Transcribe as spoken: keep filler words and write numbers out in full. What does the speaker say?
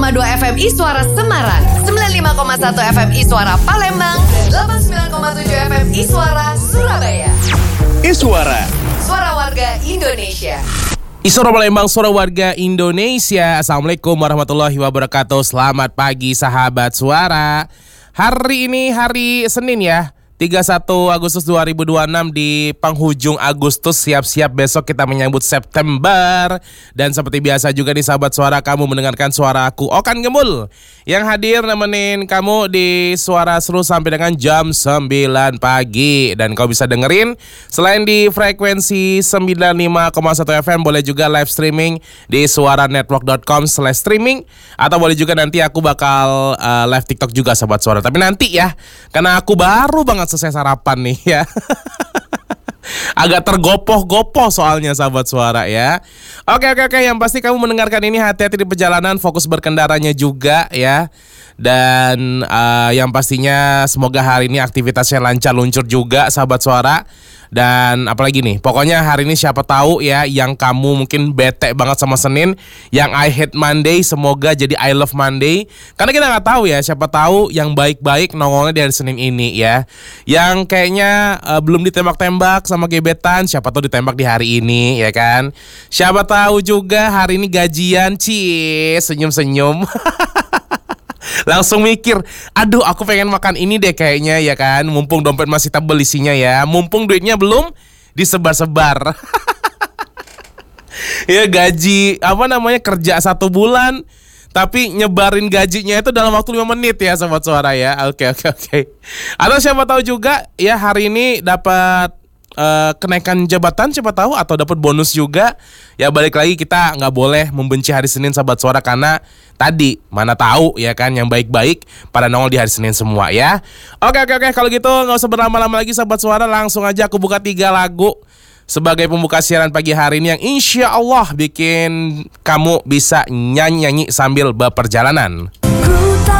koma dua F M Iswara Semarang, sembilan puluh lima koma satu F M Iswara Palembang, dan delapan puluh sembilan koma tujuh F M Iswara Surabaya. Iswara, suara warga Indonesia. Iswara Palembang, suara warga Indonesia. Assalamualaikum warahmatullahi wabarakatuh. Selamat pagi sahabat suara. Hari ini hari Senin ya, tiga puluh satu Agustus dua ribu dua puluh enam. Di penghujung Agustus, siap-siap besok kita menyambut September. Dan seperti biasa juga nih sahabat suara, kamu mendengarkan suara aku Okan Gembul yang hadir nemenin kamu di Suara Seru sampai dengan jam sembilan pagi. Dan kau bisa dengerin selain di frekuensi sembilan puluh lima koma satu F M, boleh juga live streaming di suaranetwork dot com slash streaming. Atau boleh juga nanti aku bakal uh, live TikTok juga sahabat suara. Tapi nanti ya, karena aku baru banget selesai sarapan nih ya. Agak tergopoh-gopoh soalnya sahabat suara ya. Oke oke oke, yang pasti kamu mendengarkan ini hati-hati di perjalanan, fokus berkendaranya juga ya. Dan uh, yang pastinya semoga hari ini aktivitasnya lancar luncur juga sahabat suara. Dan apalagi nih, pokoknya hari ini siapa tahu ya, yang kamu mungkin bete banget sama Senin, yang I hate Monday, semoga jadi I love Monday. Karena kita nggak tahu ya, siapa tahu yang baik-baik nongolnya di hari Senin ini ya. Yang kayaknya uh, belum ditembak-tembak sama gebetan, siapa tahu ditembak di hari ini ya kan. Siapa tahu juga hari ini gajian, cie, senyum-senyum. Langsung mikir, aduh aku pengen makan ini deh kayaknya ya kan. Mumpung dompet masih tebel isinya ya, mumpung duitnya belum disebar-sebar. Ya gaji, apa namanya, kerja satu bulan tapi nyebarin gajinya itu dalam waktu lima menit ya sobat suara ya. Oke oke oke. Atau siapa tahu juga ya hari ini dapat Uh, kenaikan jabatan, siapa tahu, atau dapat bonus juga. Ya balik lagi, kita nggak boleh membenci hari Senin sahabat suara, karena tadi mana tahu ya kan, yang baik-baik pada nongol di hari Senin semua ya. Oke oke oke, kalau gitu nggak usah berlama-lama lagi sahabat suara, langsung aja aku buka tiga lagu sebagai pembuka siaran pagi hari ini yang insya Allah bikin kamu bisa nyanyi-nyanyi sambil berperjalanan.